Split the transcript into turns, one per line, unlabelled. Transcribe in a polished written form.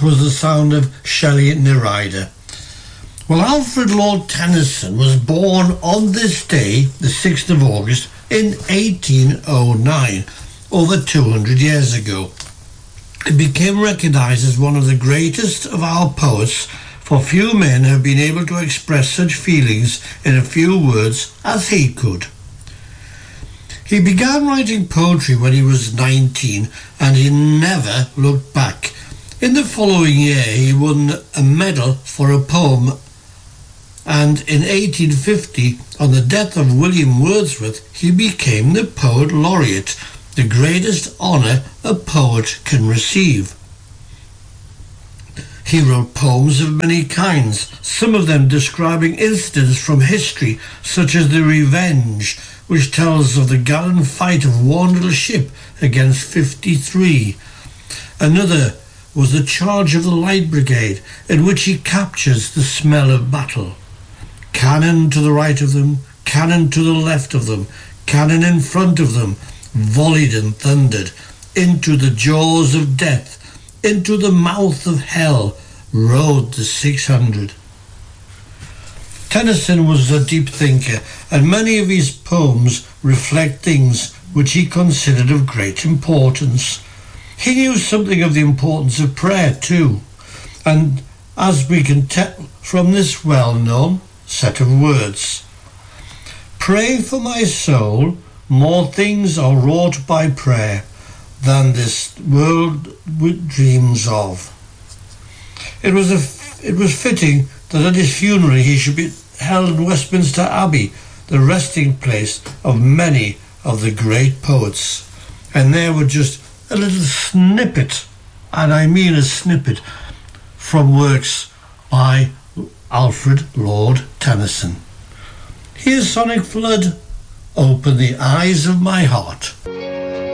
was the sound of Shelley Nereider. Well, Alfred Lord Tennyson was born on this day, the 6th of August, in 1809, over 200 years ago. He became recognised as one of the greatest of our poets, for few men have been able to express such feelings in a few words as he could. He began writing poetry when he was 19, and he never looked back. In the following year he won a medal for a poem, and in 1850, on the death of William Wordsworth, he became the Poet Laureate, the greatest honour a poet can receive. He wrote poems of many kinds, some of them describing incidents from history, such as The Revenge, which tells of the gallant fight of one little ship against 53. Another was The Charge of the Light Brigade, in which he captures the smell of battle. Cannon to the right of them, cannon to the left of them, cannon in front of them, volleyed and thundered, into the jaws of death, into the mouth of hell, rode the 600. Tennyson was a deep thinker, and many of his poems reflect things which he considered of great importance. He knew something of the importance of prayer too, and as we can tell from this well-known set of words, "Pray for my soul, more things are wrought by prayer than this world dreams of." It was fitting that at his funeral he should be held in Westminster Abbey, the resting place of many of the great poets. And there were just a little snippet, and I mean a snippet, from works by Alfred Lord Tennyson. Here's Sonic Flood, Open the Eyes of My Heart.